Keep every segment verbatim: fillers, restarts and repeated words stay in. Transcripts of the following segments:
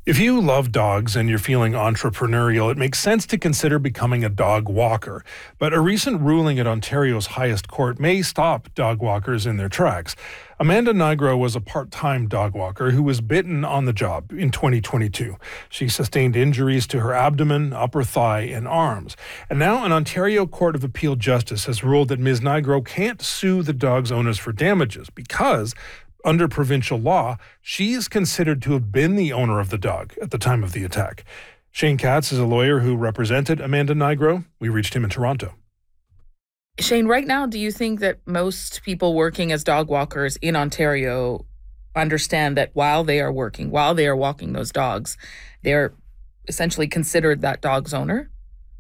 If you love dogs and you're feeling entrepreneurial, it makes sense to consider becoming a dog walker. But a recent ruling at Ontario's highest court may stop dog walkers in their tracks. Amanda Nigro was a part-time dog walker who was bitten on the job in twenty twenty-two. She sustained injuries to her abdomen, upper thigh, and arms. And now an Ontario Court of Appeal justice has ruled that Miz Nigro can't sue the dog's owners for damages because under provincial law, she is considered to have been the owner of the dog at the time of the attack. Shane Katz is a lawyer who represented Amanda Nigro. We reached him in Toronto. Shane, right now, do you think that most people working as dog walkers in Ontario understand that while they are working, while they are walking those dogs, they're essentially considered that dog's owner?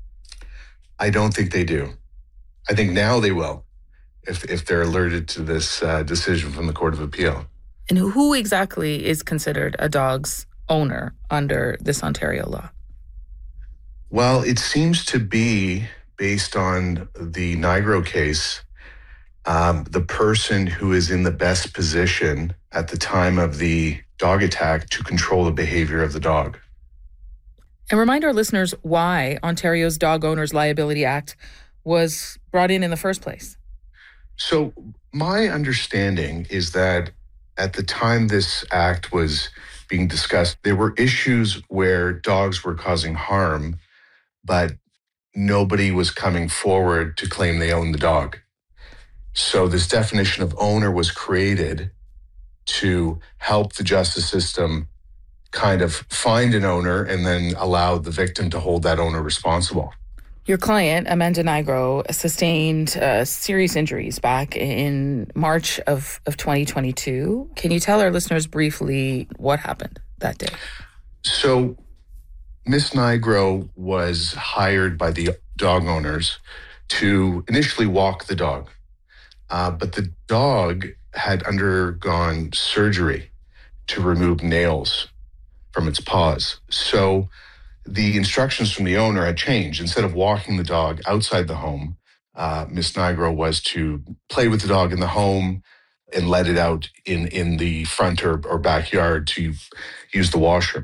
I don't think they do. I think now they will, if if they're alerted to this uh, decision from the Court of Appeal. And who exactly is considered a dog's owner under this Ontario law? Well, it seems to be, based on the Nigro case, um, the person who is in the best position at the time of the dog attack to control the behavior of the dog. And remind our listeners why Ontario's Dog Owners Liability Act was brought in in the first place. So my understanding is that at the time this act was being discussed, there were issues where dogs were causing harm, but nobody was coming forward to claim they owned the dog. So this definition of owner was created to help the justice system kind of find an owner and then allow the victim to hold that owner responsible. Your client, Amanda Nigro, sustained uh, serious injuries back in March of, of twenty twenty-two. Can you tell our listeners briefly what happened that day? So Miss Nigro was hired by the dog owners to initially walk the dog, uh, but the dog had undergone surgery to remove nails from its paws. So the instructions from the owner had changed. Instead of walking the dog outside the home, uh, Miss Nigro was to play with the dog in the home and let it out in, in the front or, or backyard to use the washroom.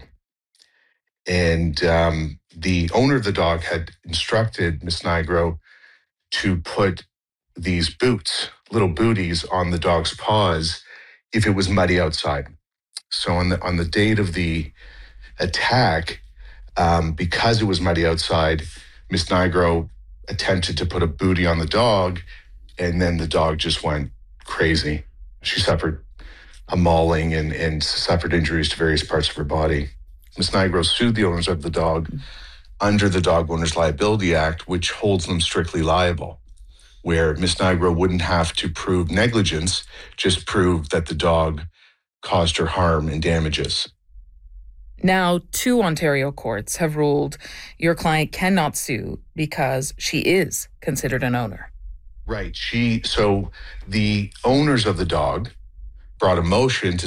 And um, the owner of the dog had instructed Miss Nigro to put these boots, little booties, on the dog's paws if it was muddy outside. So on the on the date of the attack, Um, because it was muddy outside, Miss Nigro attempted to put a booty on the dog, and then the dog just went crazy. She suffered a mauling and, and suffered injuries to various parts of her body. Miss Nigro sued the owners of the dog under the Dog Owners Liability Act, which holds them strictly liable, where Miss Nigro wouldn't have to prove negligence, just prove that the dog caused her harm and damages. Now, two Ontario courts have ruled your client cannot sue because she is considered an owner. Right. She, so the owners of the dog brought a motion to